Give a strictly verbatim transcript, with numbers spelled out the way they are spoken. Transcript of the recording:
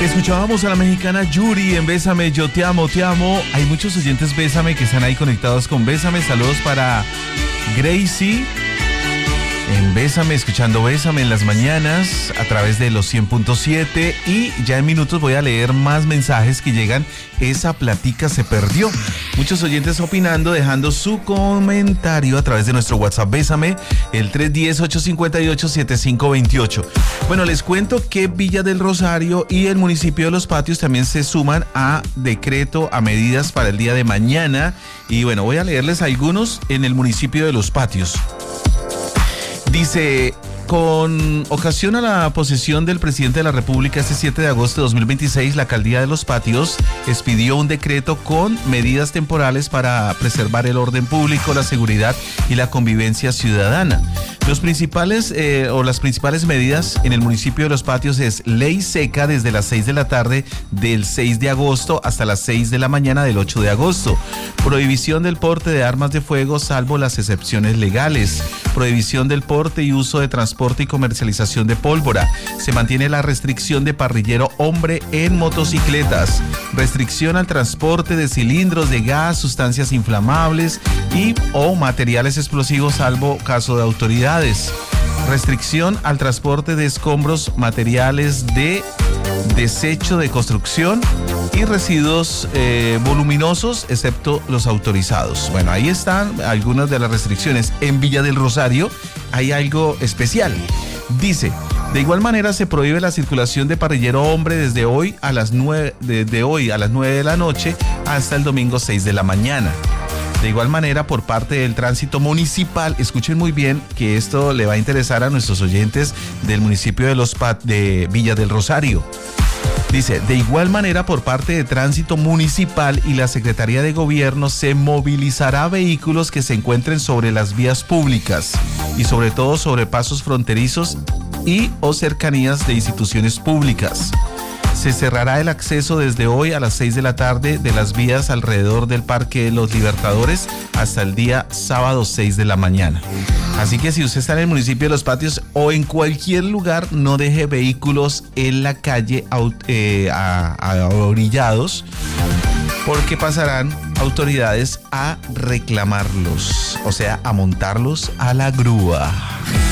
Escuchábamos a la mexicana Yuri en Bésame, yo te amo, te amo. Hay muchos oyentes Bésame que están ahí conectados con Bésame. Saludos para Gracie en Bésame, escuchando Bésame en las mañanas a través de los cien punto siete. Y ya en minutos voy a leer más mensajes que llegan. Esa platica se perdió. Muchos oyentes opinando, dejando su comentario a través de nuestro WhatsApp Bésame, el tres uno cero, ocho cinco ocho, siete cinco dos ocho. Bueno, les cuento que Villa del Rosario y el municipio de Los Patios también se suman a decreto, a medidas para el día de mañana. Y bueno, voy a leerles algunos en el municipio de Los Patios. Dice, con ocasión a la posesión del presidente de la República este siete de agosto de dos mil veintiséis, la alcaldía de Los Patios expidió un decreto con medidas temporales para preservar el orden público, la seguridad y la convivencia ciudadana. Los principales eh, o las principales medidas en el municipio de Los Patios es ley seca desde las seis de la tarde del seis de agosto hasta las seis de la mañana del ocho de agosto. Prohibición del porte de armas de fuego salvo las excepciones legales. Prohibición del porte y uso de transporte y comercialización de pólvora. Se mantiene la restricción de parrillero hombre en motocicletas. Restricción al transporte de cilindros de gas, sustancias inflamables y o materiales explosivos salvo caso de autoridades. Restricción al transporte de escombros, materiales de desecho de construcción y residuos eh, voluminosos, excepto los autorizados. Bueno, ahí están algunas de las restricciones. En Villa del Rosario hay algo especial. Dice, de igual manera se prohíbe la circulación de parrillero hombre desde hoy a las nueve, desde hoy a las nueve de la noche hasta el domingo seis de la mañana. De igual manera, por parte del tránsito municipal, escuchen muy bien que esto le va a interesar a nuestros oyentes del municipio de, Los Pat- de Villa del Rosario. Dice, de igual manera, por parte de tránsito municipal y la Secretaría de Gobierno se movilizará vehículos que se encuentren sobre las vías públicas y sobre todo sobre pasos fronterizos y o cercanías de instituciones públicas. Se cerrará el acceso desde hoy a las seis de la tarde de las vías alrededor del Parque de los Libertadores hasta el día sábado seis de la mañana. Así que si usted está en el municipio de Los Patios o en cualquier lugar, no deje vehículos en la calle eh, a, a orillados, porque pasarán autoridades a reclamarlos, o sea, a montarlos a la grúa.